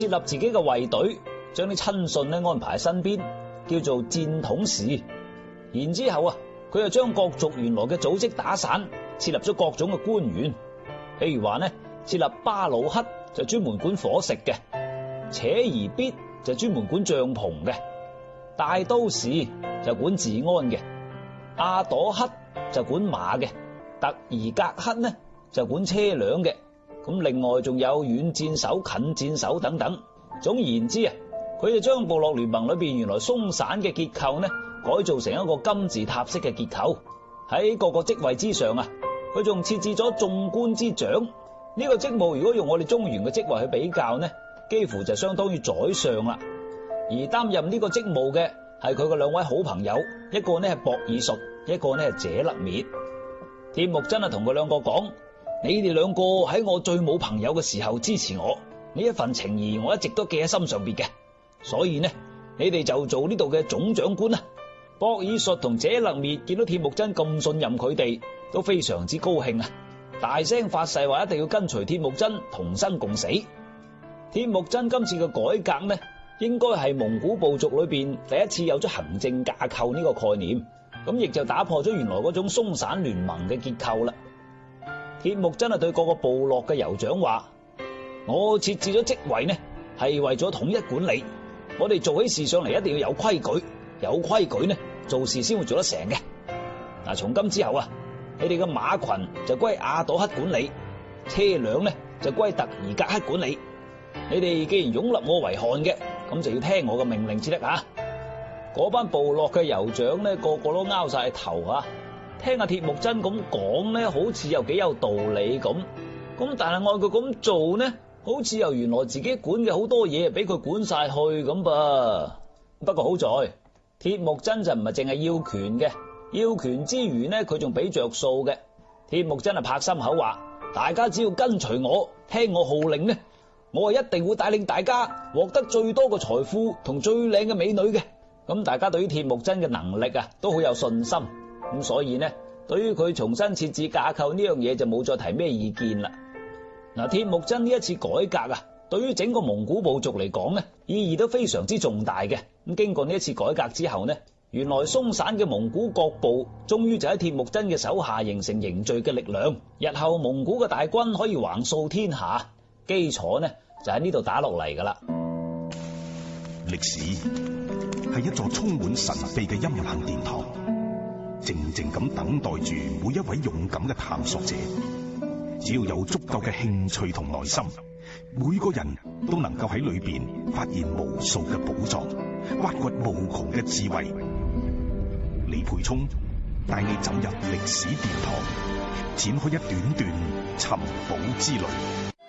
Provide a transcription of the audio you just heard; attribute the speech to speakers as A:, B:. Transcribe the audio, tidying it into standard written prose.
A: 設立自己嘅衛隊，將啲親信咧安排喺身邊，叫做戰統使。然之後啊，佢又將各族原來嘅組織打散，設立咗各種嘅官員。譬如話呢，設立巴魯克就專門管伙食嘅，扯兒必就專門管帳篷嘅，大都市就管治安嘅，阿朵克就管馬嘅，特爾格克呢就管車輛嘅。咁另外仲有遠戰手、近戰手等等。總言之啊，佢就將部落聯盟裏邊原來鬆散嘅結構呢，改造成一個金字塔式嘅結構。喺各個職位之上啊，佢仲設置咗眾官之長。呢個職務如果用我哋中原嘅職位去比較呢，幾乎就相當於宰相啦。而擔任呢個職務嘅係佢嘅兩位好朋友，一個呢係博爾術，一個呢係謝勒滅。鐵木真啊同佢兩個講：你哋兩個喺我最冇朋友嘅時候支持我，呢一份情誼我一直都記喺心上邊嘅，所以呢，你哋就做呢度嘅總長官啦。博爾術同謝勒滅見到鐵木真咁信任佢哋，都非常之高興啊！大聲發誓話一定要跟隨鐵木真同生共死。鐵木真今次嘅改革呢，應該係蒙古部族裏邊第一次有咗行政架構呢個概念，咁亦就打破咗原來嗰種鬆散聯盟嘅結構啦。鐵木真係對各個部落嘅酋長話：我設置咗職位呢，係為咗統一管理，我哋做起事上嚟一定要有規矩，有規矩呢，做事先會做得成嘅。嗱，從今之後啊，你哋嘅馬群就歸阿朵克管理，車輛呢就歸特爾格克管理。你哋既然擁立我為汗嘅，咁就要聽我嘅命令至得啊！嗰班部落嘅酋長呢，個個都拗晒頭啊！聽阿鐵木真咁講呢，好似又幾有道理咁。咁但係按佢咁做呢，好似又原來自己管嘅好多嘢俾佢管晒去咁噃。不過好在鐵木真就唔係淨係要權嘅，要權之餘呢，佢仲俾着數嘅。鐵木真係拍心口話：大家只要跟隨我，聽我號令呢，我係一定會帶領大家獲得最多嘅財富同最靚嘅美女嘅。咁大家對於鐵木真嘅能力啊，都好有信心。咁所以呢，對於佢重新設置架構呢樣嘢就冇再提咩意見啦。嗱，鐵木真呢一次改革啊，對於整個蒙古部族嚟講呢，意義都非常之重大嘅。咁經過呢一次改革之後呢，原來鬆散嘅蒙古各部終於就喺鐵木真嘅手下形成凝聚嘅力量。日後蒙古嘅大軍可以橫掃天下，基礎呢就喺呢度打落嚟噶啦。
B: 歷史係一座充滿神秘嘅陰冷殿堂，靜靜咁等待住每一位勇敢嘅探索者。只要有足夠嘅興趣同耐心，每個人都能夠喺裏邊發現無數嘅寶藏，挖掘無窮嘅智慧。李培聰帶你走入歷史殿堂，展開一段段尋寶之旅。